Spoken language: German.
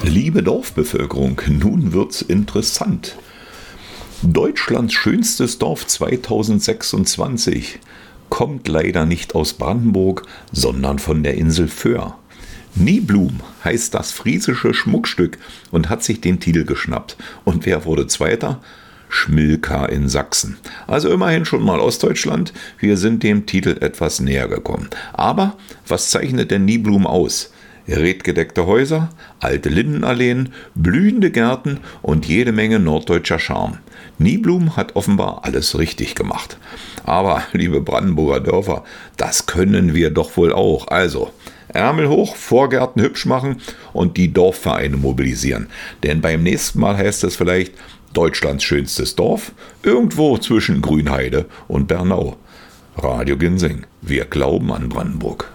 Liebe Dorfbevölkerung, nun wird's interessant. Deutschlands schönstes Dorf 2026 kommt leider nicht aus Brandenburg, sondern von der Insel Föhr. Niblum heißt das friesische Schmuckstück und hat sich den Titel geschnappt. Und wer wurde Zweiter? Schmilka in Sachsen. Also immerhin schon mal Ostdeutschland. Wir sind dem Titel etwas näher gekommen. Aber was zeichnet denn Niblum aus? Redgedeckte Häuser, alte Lindenalleen, blühende Gärten und jede Menge norddeutscher Charme. Niblum hat offenbar alles richtig gemacht. Aber, liebe Brandenburger Dörfer, das können wir doch wohl auch. Also, Ärmel hoch, Vorgärten hübsch machen und die Dorfvereine mobilisieren. Denn beim nächsten Mal heißt es vielleicht Deutschlands schönstes Dorf, irgendwo zwischen Grünheide und Bernau. Radio Ginsing, wir glauben an Brandenburg.